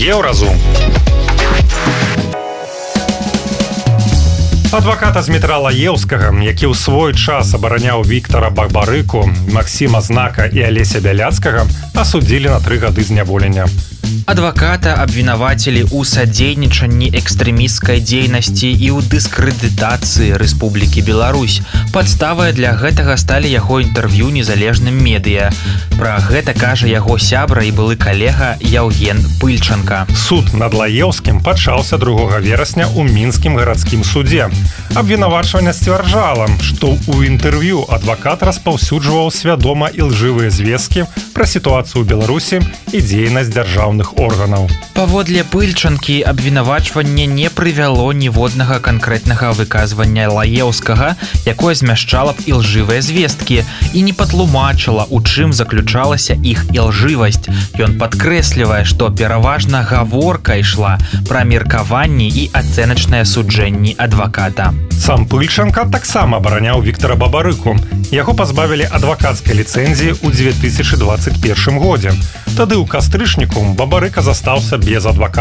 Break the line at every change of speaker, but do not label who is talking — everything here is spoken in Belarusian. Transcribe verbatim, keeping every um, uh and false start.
Еўразум. Адваката Змітра Лаеўскага, які ў свой час абараняў Віктара Бабарыку, Максіма Знака і Алеся Бяляцкага, асудзілі на тры гады зняволення.
Адваката абвінавацілі ў садзейнічанні экстрэмісцкай дзейнасці і ў дыскрэдытацыі Рэспублікі Беларусь. Падставай для гэтага сталі яго інтэрв'ю незалежным медыа. Пра гэта кажа яго сябра і былы калега Яўген Пыльчанка.
Суд над Лаеўскім пачаўся другога верасня ў мінскім гарадскім судзе. Абвінавачванне сцвярджала, што ў інтэрв'ю адвакат распаўсюджваў свядома ілжывыя звесткі пра сітуацыю ў Беларусі і дзейнасць дзяржаўных органаў.
Паводле Пыльчанкі абвінавачванне не прывяло ніводнага канкрэтнага выказвання Лаеўскага, якое змяшчала б ілжывыя звесткі і не патлумачыла, у чым заключалася іх ілжывасць. Ён падкрэслівае, што пераважна гаворка ішла пра меркаванні і ацэначныя суджэнні адваката.
Сам Пыльчанка таксама абараняў Віктара Бабарыку. Яго пазбавілі адвакацкай ліцэнзіі ў дзве тысячы дваццаць першым годзе. Тады ў кастрычніку Бабарыка застаўся без адваката.